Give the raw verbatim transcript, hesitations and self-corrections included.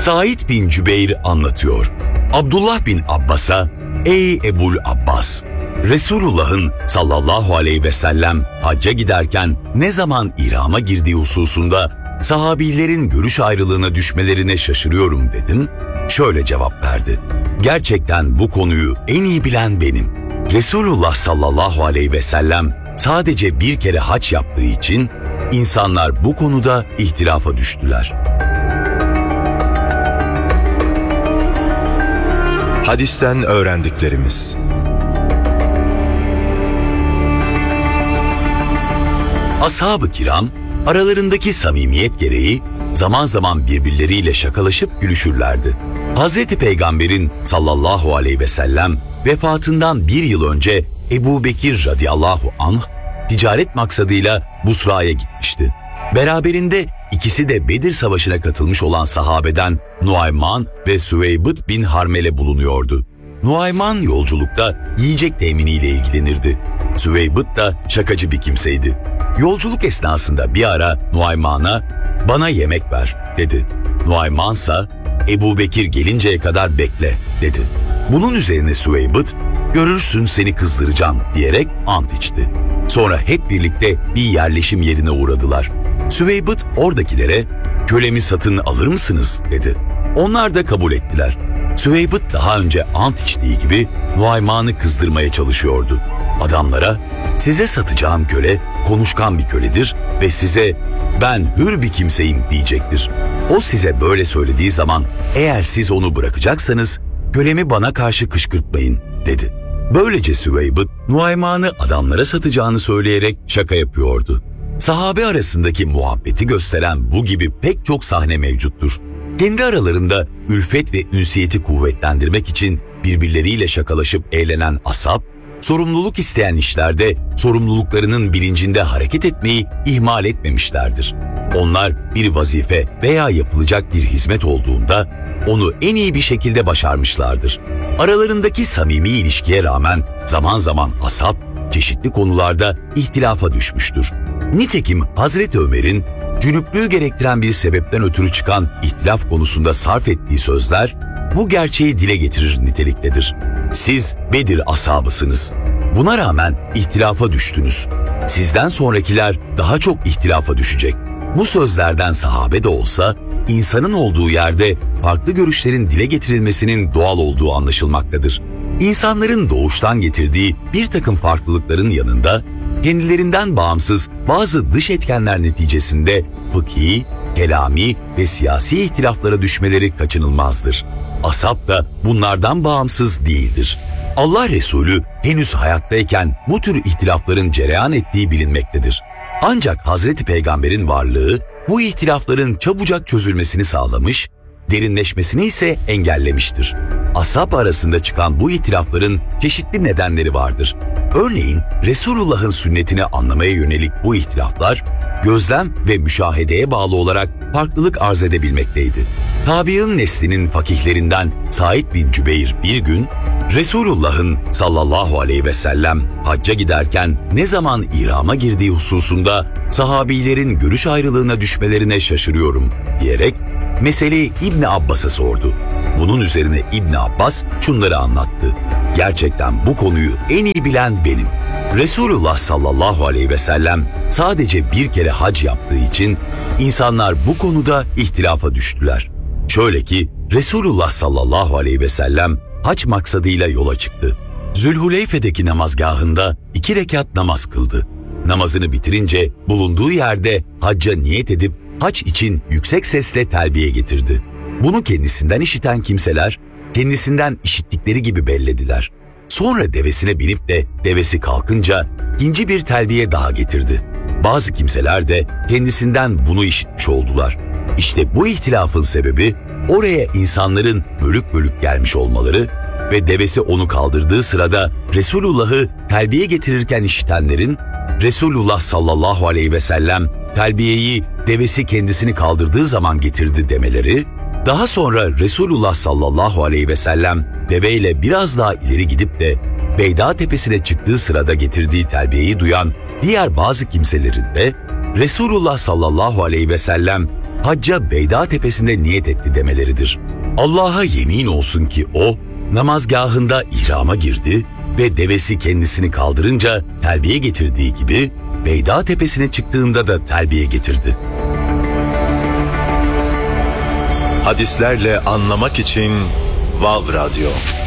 Said bin Cübeyr anlatıyor. Abdullah bin Abbas'a, "Ey Ebul Abbas, Resulullah'ın sallallahu aleyhi ve sellem hacca giderken ne zaman ihrama girdiği hususunda sahabilerin görüş ayrılığına düşmelerine şaşırıyorum" dedim. Şöyle cevap verdi: "Gerçekten bu konuyu en iyi bilen benim. Resulullah sallallahu aleyhi ve sellem sadece bir kere hac yaptığı için insanlar bu konuda ihtilafa düştüler." Hadisten öğrendiklerimiz. Ashab-ı kiram aralarındaki samimiyet gereği zaman zaman birbirleriyle şakalaşıp gülüşürlerdi. Hazreti Peygamber'in sallallahu aleyhi ve sellem vefatından bir yıl önce Ebu Bekir radıyallahu anh ticaret maksadıyla Busra'ya gitmişti. Beraberinde ikisi de Bedir Savaşı'na katılmış olan sahabeden Nuayman ve Süveybıt bin Harmele bulunuyordu. Nuayman yolculukta yiyecek teminiyle ilgilenirdi. Süveybıt da şakacı bir kimseydi. Yolculuk esnasında bir ara Nuayman'a "Bana yemek ver" dedi. Nuayman ise "Ebu Bekir gelinceye kadar bekle" dedi. Bunun üzerine Süveybıt "Görürsün seni kızdıracağım" diyerek ant içti. Sonra hep birlikte bir yerleşim yerine uğradılar. Süveybıt oradakilere "Kölemi satın alır mısınız?" dedi. Onlar da kabul ettiler. Süveybıt daha önce ant içtiği gibi Nuayman'ı kızdırmaya çalışıyordu. Adamlara "Size satacağım köle konuşkan bir köledir ve size 'ben hür bir kimseyim' diyecektir. O size böyle söylediği zaman eğer siz onu bırakacaksanız kölemi bana karşı kışkırtmayın" dedi. Böylece Süveybıt Nuayman'ı adamlara satacağını söyleyerek şaka yapıyordu. Sahabe arasındaki muhabbeti gösteren bu gibi pek çok sahne mevcuttur. Kendi aralarında ülfet ve ünsiyeti kuvvetlendirmek için birbirleriyle şakalaşıp eğlenen ashab, sorumluluk isteyen işlerde sorumluluklarının bilincinde hareket etmeyi ihmal etmemişlerdir. Onlar bir vazife veya yapılacak bir hizmet olduğunda onu en iyi bir şekilde başarmışlardır. Aralarındaki samimi ilişkiye rağmen zaman zaman ashab çeşitli konularda ihtilafa düşmüştür. Nitekim Hazreti Ömer'in cünüplüğü gerektiren bir sebepten ötürü çıkan ihtilaf konusunda sarf ettiği sözler bu gerçeği dile getirir niteliktedir. "Siz Bedir ashabısınız. Buna rağmen ihtilafa düştünüz. Sizden sonrakiler daha çok ihtilafa düşecek." Bu sözlerden sahabe de olsa insanın olduğu yerde farklı görüşlerin dile getirilmesinin doğal olduğu anlaşılmaktadır. İnsanların doğuştan getirdiği bir takım farklılıkların yanında kendilerinden bağımsız bazı dış etkenler neticesinde fıkhi, kelami ve siyasi ihtilaflara düşmeleri kaçınılmazdır. Ashab da bunlardan bağımsız değildir. Allah Resulü henüz hayattayken bu tür ihtilafların cereyan ettiği bilinmektedir. Ancak Hazreti Peygamber'in varlığı bu ihtilafların çabucak çözülmesini sağlamış, derinleşmesini ise engellemiştir. Ashab arasında çıkan bu ihtilafların çeşitli nedenleri vardır. Örneğin Resulullah'ın sünnetini anlamaya yönelik bu ihtilaflar, gözlem ve müşahedeye bağlı olarak farklılık arz edebilmekteydi. Tabi'in neslinin fakihlerinden Said bin Cübeyr bir gün, Resulullah'ın sallallahu aleyhi ve sellem hacca giderken ne zaman ihrama girdiği hususunda sahabilerin görüş ayrılığına düşmelerine şaşırıyorum diyerek meseleyi İbni Abbas'a sordu. Bunun üzerine İbni Abbas şunları anlattı: "Gerçekten bu konuyu en iyi bilen benim. Resulullah sallallahu aleyhi ve sellem sadece bir kere hac yaptığı için insanlar bu konuda ihtilafa düştüler. Şöyle ki Resulullah sallallahu aleyhi ve sellem hac maksadıyla yola çıktı. Zülhuleyfe'deki namazgahında iki rekat namaz kıldı. Namazını bitirince bulunduğu yerde hacca niyet edip hac için yüksek sesle telbiye getirdi. Bunu kendisinden işiten kimseler kendisinden işittikleri gibi bellediler. Sonra devesine binip de devesi kalkınca ikinci bir telbiye daha getirdi. Bazı kimseler de kendisinden bunu işitmiş oldular. İşte bu ihtilafın sebebi oraya insanların bölük bölük gelmiş olmaları ve devesi onu kaldırdığı sırada Resulullah'ı telbiye getirirken işitenlerin Resulullah sallallahu aleyhi ve sellem telbiyeyi devesi kendisini kaldırdığı zaman getirdi demeleri, daha sonra Resulullah sallallahu aleyhi ve sellem deveyle biraz daha ileri gidip de Beyda tepesine çıktığı sırada getirdiği telbiyeyi duyan diğer bazı kimselerin de Resulullah sallallahu aleyhi ve sellem hacca Beyda Tepesi'nde niyet etti demeleridir. Allah'a yemin olsun ki o, namazgahında ihrama girdi ve devesi kendisini kaldırınca telbiye getirdiği gibi Beyda Tepesi'ne çıktığında da telbiye getirdi. Hadislerle anlamak için Vav Radyo.